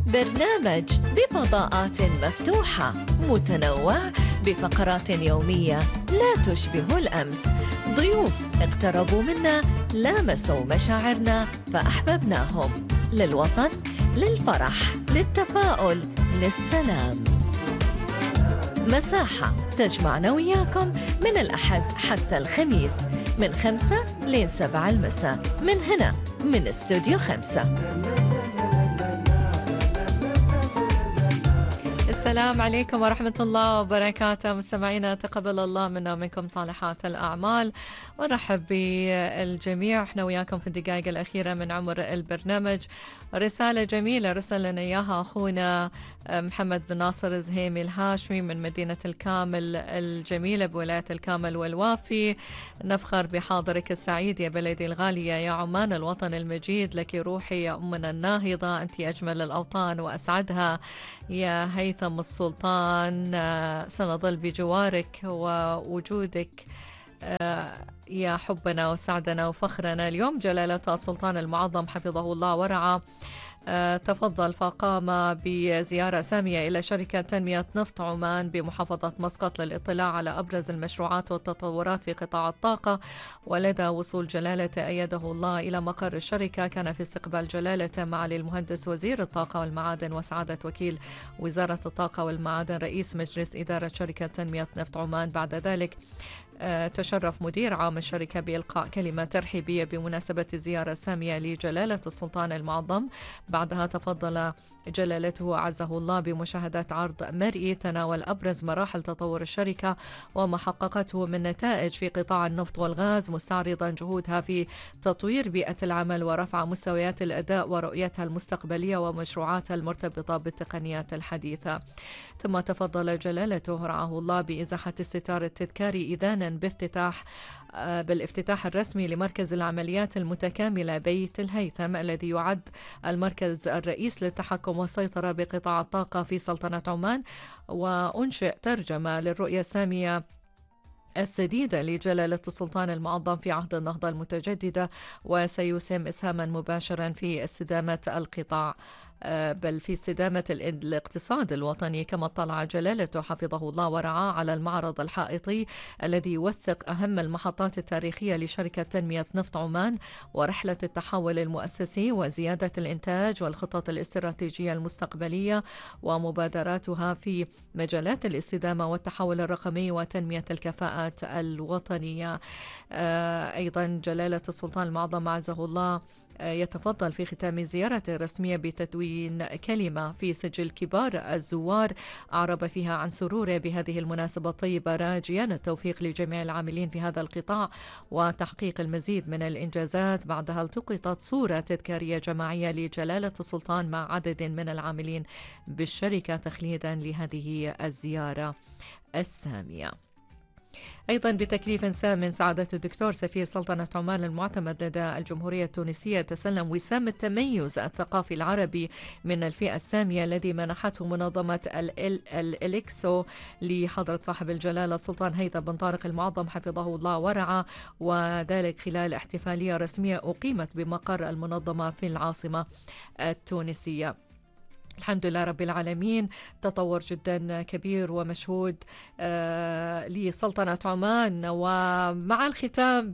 برنامج بفضاءات مفتوحة متنوع بفقرات يومية لا تشبه الأمس. ضيوف اقتربوا منا، لامسوا مشاعرنا فأحببناهم. للوطن، للفرح، للتفاؤل، للسلام. مساحة تجمعنا وياكم من الأحد حتى الخميس من 5 لين 7 المساء من هنا من استوديو 5. السلام عليكم ورحمة الله وبركاته مستمعينا، تقبل الله منا ومنكم صالحات الأعمال، ونرحب بالجميع. احنا وياكم في الدقائق الأخيرة من عمر البرنامج. رسالة جميلة رسل لنا إياها أخونا محمد بن ناصر الزهيمي الهاشمي من مدينة الكامل الجميلة بولاية الكامل والوافي. نفخر بحاضرك السعيد يا بلدي الغالية يا عمان الوطن المجيد، لك روحي يا أمنا الناهضة، أنت أجمل الأوطان وأسعدها يا هيثم السلطان. سنظل بجوارك ووجودك يا حبنا وسعدنا وفخرنا. اليوم جلالة السلطان المعظم حفظه الله ورعاه تفضل فقام بزيارة سامية إلى شركة تنمية نفط عمان بمحافظة مسقط للاطلاع على أبرز المشروعات والتطورات في قطاع الطاقة. ولدى وصول جلالة أيده الله إلى مقر الشركة، كان في استقبال جلالة معالي المهندس وزير الطاقة والمعادن وسعادة وكيل وزارة الطاقة والمعادن رئيس مجلس إدارة شركة تنمية نفط عمان. بعد ذلك تشرف مدير عام الشركة بإلقاء كلمة ترحيبية بمناسبة الزيارة السامية لجلالة السلطان المعظم. بعدها تفضل جلالته أعزه الله بمشاهدة عرض مرئي تناول أبرز مراحل تطور الشركة وما حققته من نتائج في قطاع النفط والغاز، مستعرضا جهودها في تطوير بيئة العمل ورفع مستويات الأداء ورؤيتها المستقبلية ومشروعاتها المرتبطة بالتقنيات الحديثة. ثم تفضل جلالته رعاه الله بإزاحة الستار التذكاري إذانا بالافتتاح الرسمي لمركز العمليات المتكاملة بيت الهيثم، الذي يعد المركز الرئيس للتحكم والسيطرة بقطاع الطاقة في سلطنة عمان. وأنشئ ترجمة للرؤية السامية السديدة لجلالة السلطان المعظم في عهد النهضة المتجددة، وسيسهم إسهاما مباشرا في استدامة القطاع بل في استدامة الاقتصاد الوطني. كما اطلع جلالته حفظه الله ورعاه على المعرض الحائطي الذي يوثق أهم المحطات التاريخية لشركة تنمية نفط عمان ورحلة التحول المؤسسي وزيادة الإنتاج والخطط الاستراتيجية المستقبلية ومبادراتها في مجالات الاستدامة والتحول الرقمي وتنمية الكفاءات الوطنية. أيضا جلالة السلطان المعظم أعزه الله يتفضل في ختام زيارته الرسمية بتدوين كلمة في سجل كبار الزوار أعرب فيها عن سروره بهذه المناسبة الطيبة، راجيا التوفيق لجميع العاملين في هذا القطاع وتحقيق المزيد من الإنجازات. بعدها التقطت صورة تذكارية جماعية لجلالة السلطان مع عدد من العاملين بالشركة تخليدا لهذه الزيارة السامية. أيضا بتكليف سام سعادة الدكتور سفير سلطنة عمان المعتمد لدى الجمهورية التونسية تسلم وسام التميز الثقافي العربي من الفئة السامية الذي منحته منظمة الإليكسو لحضرة صاحب الجلالة السلطان هيثم بن طارق المعظم حفظه الله ورعاه، وذلك خلال احتفالية رسمية أقيمت بمقر المنظمة في العاصمة التونسية. الحمد لله رب العالمين، تطور جدا كبير ومشهود لسلطنة عمان. ومع الختام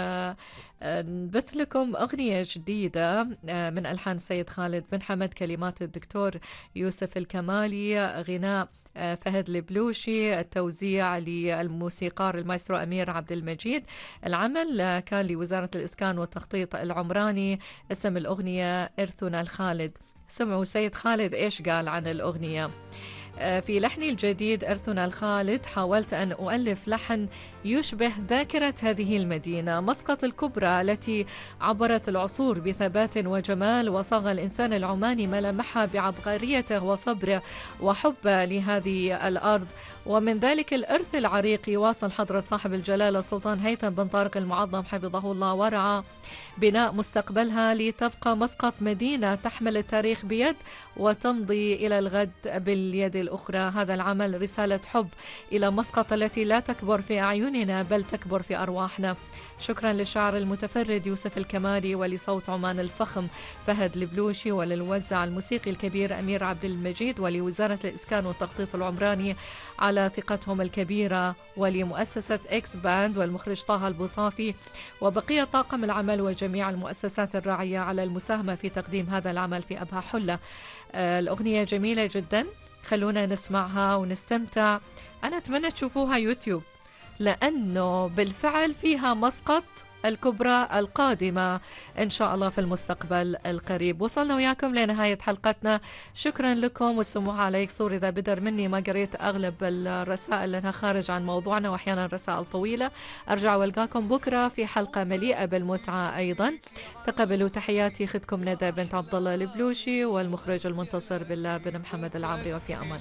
نبث لكم أغنية جديدة من ألحان السيد خالد بن حمد، كلمات الدكتور يوسف الكمالي، غناء فهد البلوشي، التوزيع للموسيقار المايسترو أمير عبد المجيد. العمل كان لوزارة الإسكان والتخطيط العمراني. اسم الأغنية إرثنا الخالد. سمعوا سيد خالد إيش قال عن الأغنية. في لحني الجديد إرثنا الخالد حاولت أن أؤلف لحن يشبه ذاكرة هذه المدينة مسقط الكبرى التي عبرت العصور بثبات وجمال، وصاغ الإنسان العماني ملامحها بعبقريته وصبره وحبه لهذه الأرض. ومن ذلك الإرث العريق يواصل حضرة صاحب الجلالة السلطان هيثم بن طارق المعظم حفظه الله ورعاه بناء مستقبلها لتبقى مسقط مدينة تحمل التاريخ بيد وتمضي إلى الغد باليد الأخرى. هذا العمل رسالة حب إلى مسقط التي لا تكبر في أعيننا بل تكبر في أرواحنا. شكرا للشاعر المتفرد يوسف الكماري، ولصوت عمان الفخم فهد البلوشي، وللوزع الموسيقي الكبير أمير عبد المجيد، ولوزارة الإسكان والتخطيط العمراني على ثقتهم الكبيرة، ولمؤسسة إكس باند والمخرج طه البوصافي، وبقية طاقم العمل وجميع المؤسسات الراعية على المساهمة في تقديم هذا العمل في أبهى حلة. الأغنية جميلة جدا، خلونا نسمعها ونستمتع. أنا أتمنى تشوفوها يوتيوب لأنه بالفعل فيها مسقط الكبرى القادمة إن شاء الله في المستقبل القريب. وصلنا وياكم لنهاية حلقتنا، شكرا لكم والسموح عليك صور إذا بدر مني ما قريت أغلب الرسائل لأنها خارج عن موضوعنا وأحيانا رسائل طويلة. أرجع والقاكم بكرة في حلقة مليئة بالمتعة أيضا. تقبلوا تحياتي، خدكم ندى بنت عبد الله البلوشي والمخرج المنتصر بالله بن محمد العمري، وفي أمان.